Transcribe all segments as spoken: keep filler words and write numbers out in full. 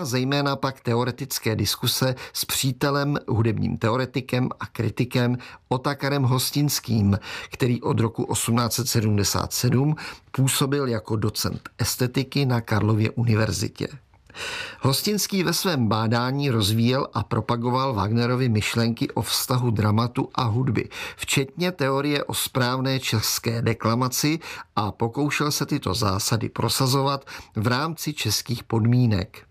zejména pak teoretické diskuse s přítelem, hudebním teoretikem a kritikem Otakarem Hostinským, který od roku osmnáct set sedmdesát sedm působil jako docent estetiky na Karlově univerzitě. Hostinský ve svém bádání rozvíjel a propagoval Wagnerovy myšlenky o vztahu dramatu a hudby, včetně teorie o správné české deklamaci, a pokoušel se tyto zásady prosazovat v rámci českých podmínek.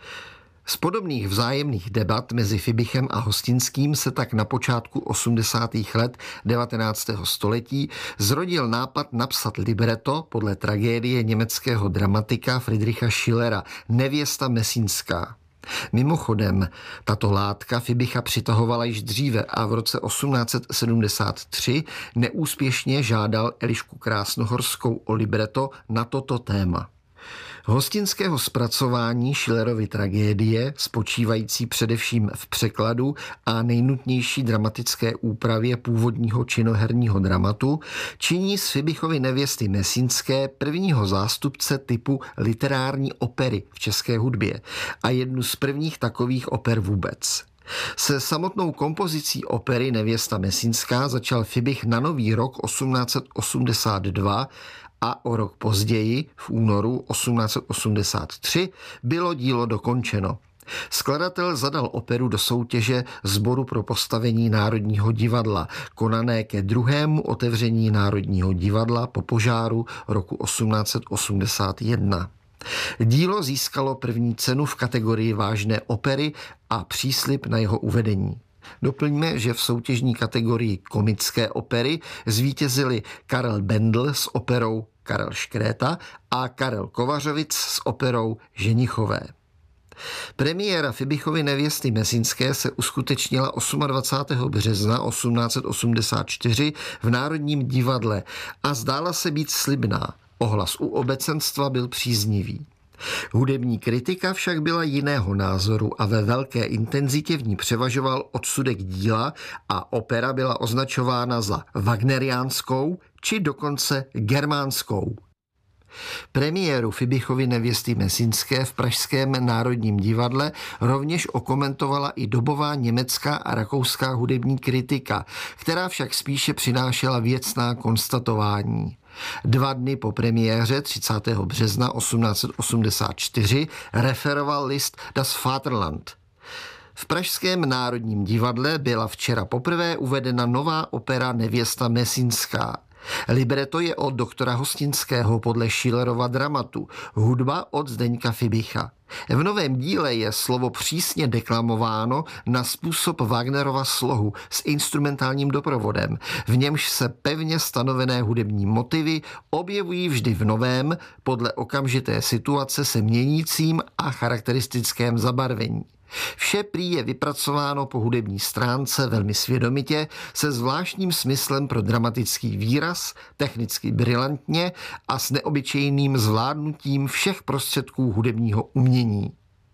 Z podobných vzájemných debat mezi Fibichem a Hostinským se tak na počátku osmdesátých let devatenáctého století zrodil nápad napsat libreto podle tragédie německého dramatika Friedricha Schillera Nevěsta Mesínská. Mimochodem, tato látka Fibicha přitahovala již dříve a v roce osmnáct set sedmdesát tři neúspěšně žádal Elišku Krásnohorskou o libreto na toto téma. Hostinského zpracování Schillerovy tragédie, spočívající především v překladu a nejnutnější dramatické úpravě původního činoherního dramatu, činí z Fibichovy Nevěsty Mesínské prvního zástupce typu literární opery v české hudbě a jednu z prvních takových oper vůbec. Se samotnou kompozicí opery Nevěsta Mesínská začal Fibich na nový rok osmnáct set osmdesát dva a o rok později, v únoru osmnáct set osmdesát tři, bylo dílo dokončeno. Skladatel zadal operu do soutěže Sboru pro postavení Národního divadla, konané ke druhému otevření Národního divadla po požáru roku osmnáct set osmdesát jedna. Dílo získalo první cenu v kategorii vážné opery a příslib na jeho uvedení. Doplňme, že v soutěžní kategorii komické opery zvítězili Karel Bendl s operou Karel Škréta a Karel Kovařovic s operou Ženichové. Premiéra Fibichovy Nevěsty Mesínské se uskutečnila dvacátého osmého března osmnáct set osmdesát čtyři v Národním divadle a zdála se být slibná. Ohlas u obecenstva byl příznivý. Hudební kritika však byla jiného názoru a ve velké intenzitě v ní převažoval odsudek díla a opera byla označována za wagneriánskou či dokonce germánskou. Premiéru Fibichovy Nevěsty Mesínské v pražském Národním divadle rovněž okomentovala i dobová německá a rakouská hudební kritika, která však spíše přinášela věcná konstatování. Dva dny po premiéře třicátého března osmnáct set osmdesát čtyři referoval list Das Vaterland. V pražském Národním divadle byla včera poprvé uvedena nová opera Nevěsta Mesínská. Libreto je od doktora Hostinského podle Schillerova dramatu, hudba od Zdeňka Fibicha. V novém díle je slovo přísně deklamováno na způsob Wagnerova slohu s instrumentálním doprovodem, v němž se pevně stanovené hudební motivy objevují vždy v novém, podle okamžité situace se měnícím a charakteristickém zabarvení. Vše prý je vypracováno po hudební stránce velmi svědomitě, se zvláštním smyslem pro dramatický výraz, technicky brilantně a s neobyčejným zvládnutím všech prostředků hudebního umění.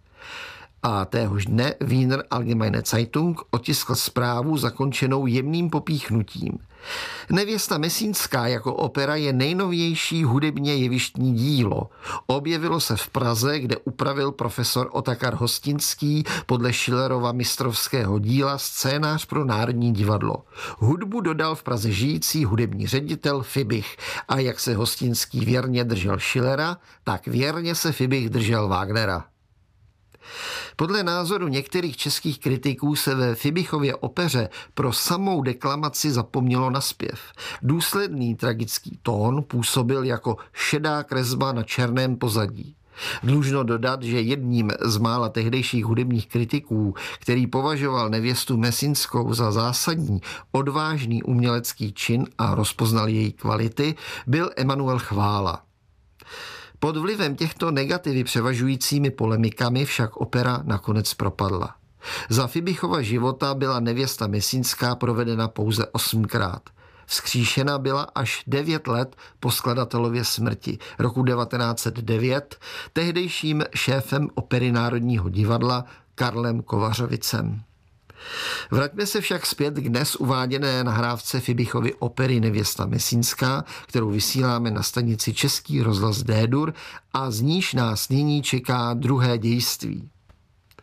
A téhož dne Wiener Allgemeine Zeitung otiskl zprávu zakončenou jemným popíchnutím. Nevěsta Mesínská jako opera je nejnovější hudebně jevištní dílo. Objevilo se v Praze, kde upravil profesor Otakar Hostinský podle Schillerova mistrovského díla scénář pro Národní divadlo. Hudbu dodal v Praze žijící hudební ředitel Fibich a jak se Hostinský věrně držel Schillera, tak věrně se Fibich držel Wagnera. Podle názoru některých českých kritiků se ve Fibichově opeře pro samou deklamaci zapomnělo na zpěv. Důsledný tragický tón působil jako šedá kresba na černém pozadí. Dlužno dodat, že jedním z mála tehdejších hudebních kritiků, který považoval Nevěstu Mesínskou za zásadní, odvážný umělecký čin a rozpoznal její kvality, byl Emanuel Chvála. Pod vlivem těchto negativy převažujícími polemikami však opera nakonec propadla. Za Fibichova života byla Nevěsta Mesínská provedena pouze osmkrát. Vzkříšena byla až devět let po skladatelově smrti roku devatenáct set devět tehdejším šéfem opery Národního divadla Karlem Kovařovicem. Vraťme se však zpět k dnes uváděné nahrávce Fibichovy opery Nevěsta Mesínská, kterou vysíláme na stanici Český rozhlas D-dur a z níž nás nyní čeká druhé dějství.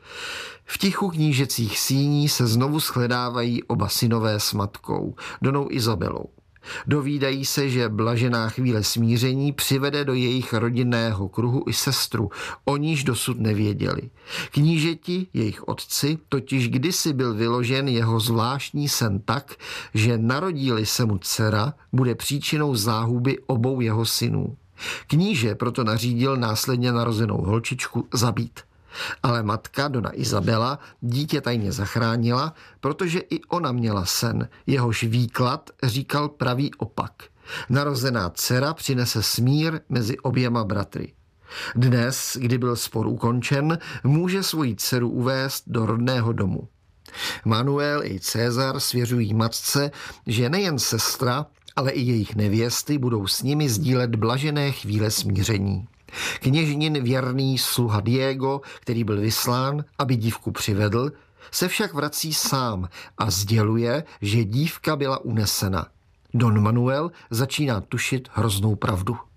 V tichu knížecích síní se znovu shledávají oba synové s matkou, Donou Izabelou. Dovídají se, že blažená chvíle smíření přivede do jejich rodinného kruhu i sestru, o níž dosud nevěděli. Knížeti, jejich otci, totiž kdysi byl vyložen jeho zvláštní sen tak, že narodí-li se mu dcera, bude příčinou záhuby obou jeho synů. Kníže proto nařídil následně narozenou holčičku zabít. Ale matka, Dona Izabela, dítě tajně zachránila, protože i ona měla sen, jehož výklad říkal pravý opak. Narozená dcera přinese smír mezi oběma bratry. Dnes, kdy byl spor ukončen, může svoji dceru uvést do rodného domu. Manuel i César svěřují matce, že nejen sestra, ale i jejich nevěsty budou s nimi sdílet blažené chvíle smíření. Kněžnin věrný sluha Diego, který byl vyslán, aby dívku přivedl, se však vrací sám a sděluje, že dívka byla unesena. Don Manuel začíná tušit hroznou pravdu.